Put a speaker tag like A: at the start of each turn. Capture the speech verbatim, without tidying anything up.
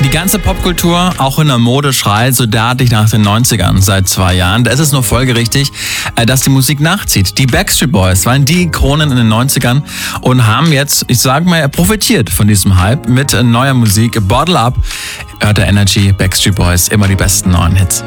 A: Die ganze Popkultur, auch in der Mode, schreit so derartig nach den neunzigern seit zwei Jahren. Da ist es nur folgerichtig, dass die Musik nachzieht. Die Backstreet Boys waren die Ikonen in den neunzigern und haben jetzt, ich sag mal, profitiert von diesem Hype mit neuer Musik. Bottle Up, hört der Energy, Backstreet Boys, immer die besten neuen Hits.